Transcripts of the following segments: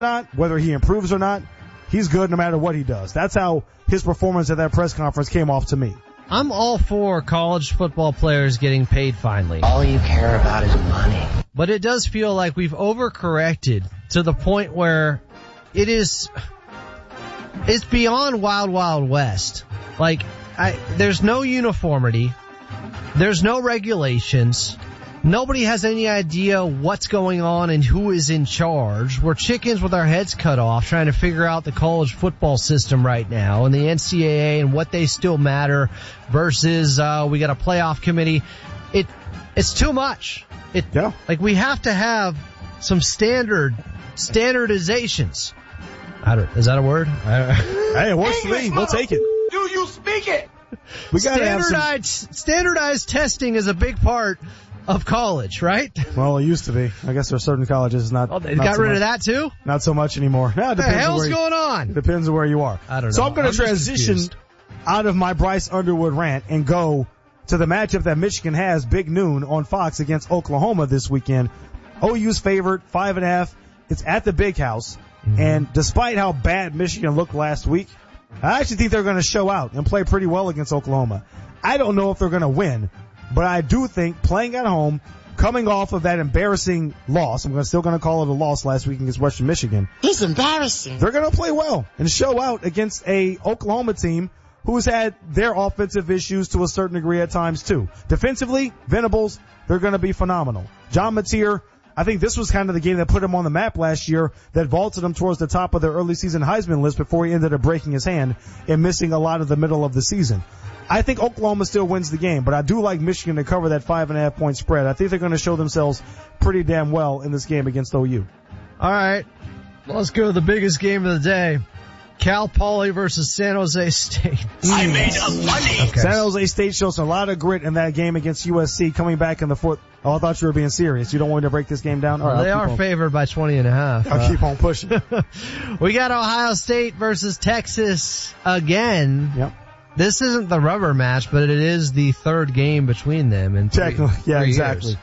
not, whether he improves or not, he's good no matter what he does. That's how his performance at that press conference came off to me. I'm all for college football players getting paid finally. All you care about is money. But it does feel like we've overcorrected to the point where it's beyond Wild Wild West. Like, there's no uniformity. There's no regulations. Nobody has any idea what's going on and who is in charge. We're chickens with our heads cut off trying to figure out the college football system right now and the NCAA and what they still matter versus, we got a playoff committee. It's too much. Like, we have to have some standardizations. Is that a word? Hey, it works for me. We'll take it. Do you speak it? We gotta standardized testing is a big part of college, right? Well, it used to be. I guess there are certain colleges they got rid of that too? Not so much anymore. What the hell's going on? Depends on where you are. I don't know. So I'm going to transition out of my Bryce Underwood rant and go to the matchup that Michigan has, big noon on Fox against Oklahoma this weekend. OU's favored, 5.5. It's at the Big House. Mm-hmm. And despite how bad Michigan looked last week, I actually think they're going to show out and play pretty well against Oklahoma. I don't know if they're going to win, but I do think playing at home, coming off of that embarrassing loss, I'm still going to call it a loss last week against Western Michigan. He's embarrassing. They're going to play well and show out against a Oklahoma team who's had their offensive issues to a certain degree at times too. Defensively, Venables, they're going to be phenomenal. John Mateer, I think this was kind of the game that put him on the map last year, that vaulted him towards the top of their early season Heisman list before he ended up breaking his hand and missing a lot of the middle of the season. I think Oklahoma still wins the game, but I do like Michigan to cover that 5.5 point spread. I think they're going to show themselves pretty damn well in this game against OU. All right. Let's go to the biggest game of the day. Cal Poly versus San Jose State. I made up money. Okay. San Jose State shows a lot of grit in that game against USC, coming back in the fourth. Oh, I thought you were being serious. You don't want me to break this game down? All right, they are favored by 20.5. I'll keep on pushing. We got Ohio State versus Texas again. Yep. This isn't the rubber match, but it is the third game between them in three exactly.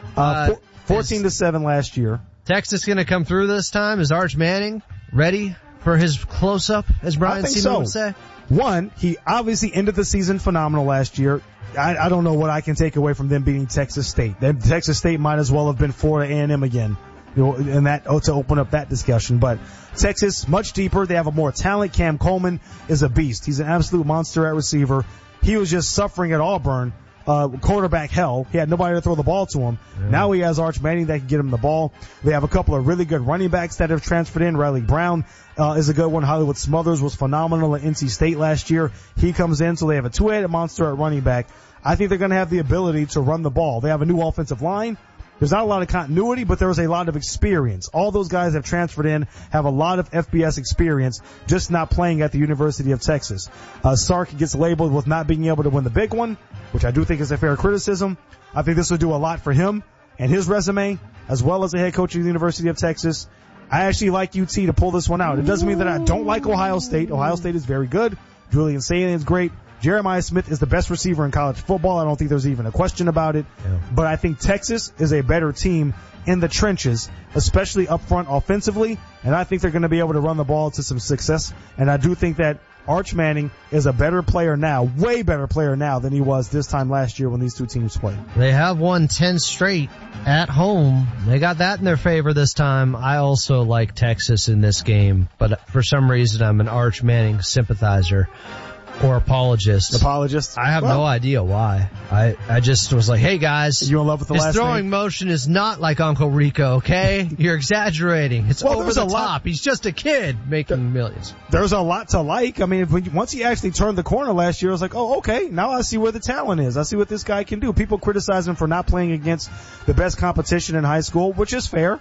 14-7 last year. Texas going to come through this time? Is Arch Manning ready for his close-up, as Brian Seaman would say? One, he obviously ended the season phenomenal last year. I don't know what I can take away from them beating Texas State. Texas State might as well have been Florida A&M again, and that to open up that discussion. But Texas, much deeper. They have a more talent. Cam Coleman is a beast. He's an absolute monster at receiver. He was just suffering at Auburn. Quarterback hell. He had nobody to throw the ball to him. Yeah. Now he has Arch Manning that can get him the ball. They have a couple of really good running backs that have transferred in. Riley Brown is a good one. Hollywood Smothers was phenomenal at NC State last year. He comes in, so they have a two-headed monster at running back. I think they're going to have the ability to run the ball. They have a new offensive line. There's not a lot of continuity, but there is a lot of experience. All those guys have transferred in, have a lot of FBS experience, just not playing at the University of Texas. Sark gets labeled with not being able to win the big one, which I do think is a fair criticism. I think this will do a lot for him and his resume, as well as the head coach of the University of Texas. I actually like UT to pull this one out. It doesn't mean that I don't like Ohio State. Ohio State is very good. Julian Sayin is great. Jeremiah Smith is the best receiver in college football. I don't think there's even a question about it. Yeah. But I think Texas is a better team in the trenches, especially up front offensively, and I think they're going to be able to run the ball to some success. And I do think that Arch Manning is a better player now, way better player now than he was this time last year when these two teams played. They have won 10 straight at home. They got that in their favor this time. I also like Texas in this game, but for some reason I'm an Arch Manning sympathizer. Or apologist. I have no idea why. I just was like, hey guys, you in love with the last his throwing motion is not like Uncle Rico, okay? You're exaggerating. It's over the top. He's just a kid making millions. There's a lot to like. I mean, once he actually turned the corner last year, I was like, oh, okay, now I see where the talent is. I see what this guy can do. People criticize him for not playing against the best competition in high school, which is fair.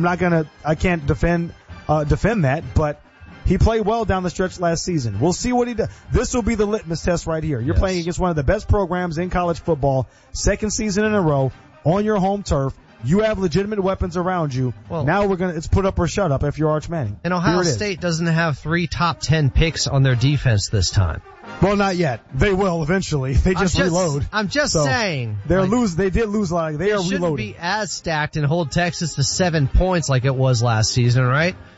I can't defend that, but he played well down the stretch last season. We'll see what he does. This will be the litmus test right here. You're playing against one of the best programs in college football, second season in a row, on your home turf. You have legitimate weapons around you. Well, now it's put up or shut up if you're Arch Manning. And Ohio State doesn't have 3 top 10 picks on their defense this time. Well, not yet. They will eventually. They just reload. I'm just saying. They did lose a lot. They are reloading. Shouldn't be as stacked and hold Texas to 7 points like it was last season, right?